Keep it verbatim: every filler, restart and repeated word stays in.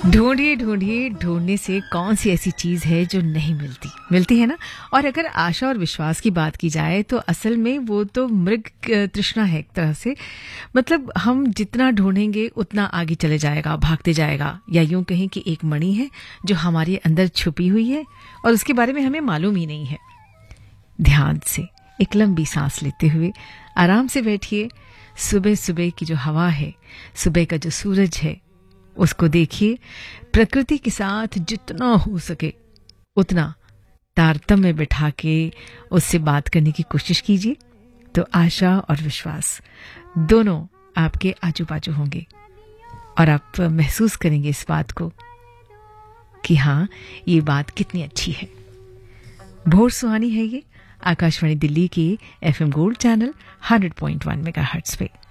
ढूंढिए ढूंढिए ढूंढने से कौन सी ऐसी चीज है जो नहीं मिलती मिलती है ना। और अगर आशा और विश्वास की बात की जाए तो असल में वो तो मृग तृष्णा है एक तरह से। मतलब हम जितना ढूंढेंगे उतना आगे चले जाएगा, भागते जाएगा। या यूं कहें कि एक मणि है जो हमारे अंदर छुपी हुई है और उसके बारे में हमें मालूम ही नहीं है। ध्यान से एक लंबी सांस लेते हुए आराम से बैठिए। सुबह सुबह की जो हवा है, सुबह का जो सूरज है, उसको देखिए। प्रकृति के साथ जितना हो सके उतना तारतम्य बिठा के उससे बात करने की कोशिश कीजिए। तो आशा और विश्वास दोनों आपके आजू बाजू होंगे और आप महसूस करेंगे इस बात को कि हाँ, ये बात कितनी अच्छी है। भोर सुहानी है ये आकाशवाणी दिल्ली के FM gold channel hundred point one megahertz पे।